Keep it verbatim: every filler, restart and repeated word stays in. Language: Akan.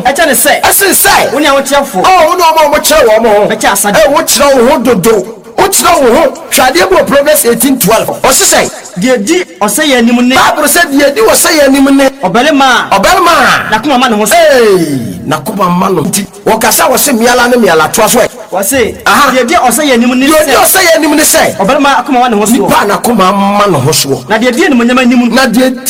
eche ne say esen say woni a wo tiafo oh woni o mo kire wo mo be cha asade eh wo kire wo dodo o kire wo hwade bo Proverbs eighteen twelve o se say de di o say ya nim ne Bible say de di o say ya nim ne obelema obelema na kuma ma ne ho eh na kuma ma no nti wo kasa wo se miala ne miala to so wo say de di o say ya nim ne de di o say ya nim ne say obelema akuma ma ne ho so pa na kuma ma no ho so na de di ne mo nyama nim na de